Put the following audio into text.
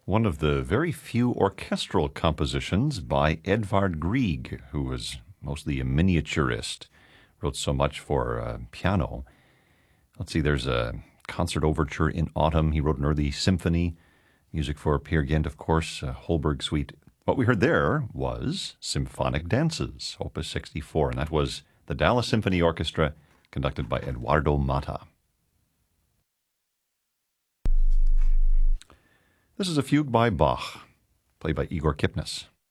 One of the very few orchestral compositions by Edvard Grieg, who was mostly a miniaturist, wrote so much for piano. Let's see, there's a concert overture in autumn. He wrote an early symphony, music for Peer Gynt, of course, Holberg Suite. What we heard there was Symphonic Dances, Opus 64, and that was the Dallas Symphony Orchestra, conducted by Eduardo Mata. This is a fugue by Bach, played by Igor Kipnis.